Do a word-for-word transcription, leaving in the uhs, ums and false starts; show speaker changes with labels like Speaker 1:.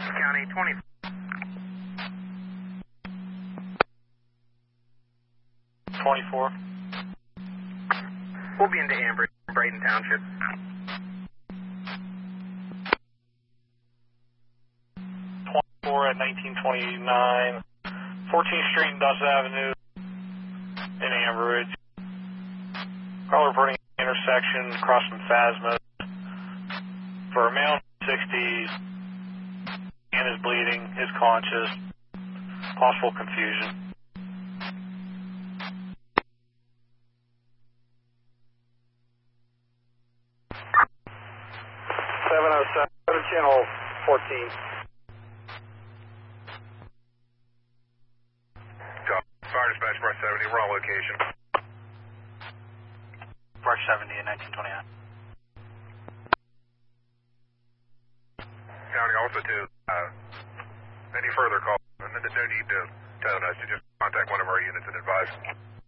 Speaker 1: County twenty.
Speaker 2: twenty-four.
Speaker 1: We'll be into Amber, Brighton Township.
Speaker 2: twenty-four at nineteen twenty-nine, fourteenth Street and Dust Avenue in Amberridge. Call reporting intersection across from Phasma for a male sixties and is bleeding, is conscious, possible confusion.
Speaker 3: seven oh seven, channel fourteen.
Speaker 1: Fire dispatch, Brush seventy, we're on location.
Speaker 2: Brush seventy at nineteen twenty-nine.
Speaker 1: County also to, uh, any further calls, and there's no need to tone us, to just contact one of our units and advise.